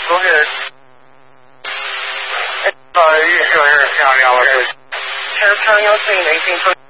Go ahead. It's, you show here in town now. Sheriff County, 18